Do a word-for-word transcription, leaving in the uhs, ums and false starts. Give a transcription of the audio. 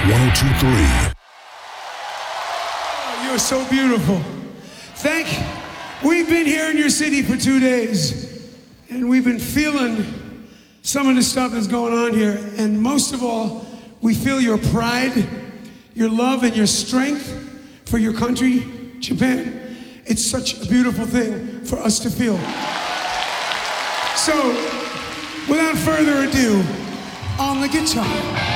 one oh two point three. Oh, you're so beautiful. Thank you. We've been here in your city for two days, and we've been feeling some of the stuff that's going on here. And most of all, we feel your pride, your love, and your strength for your country, Japan. It's such a beautiful thing for us to feel. So, without further ado, on the guitar.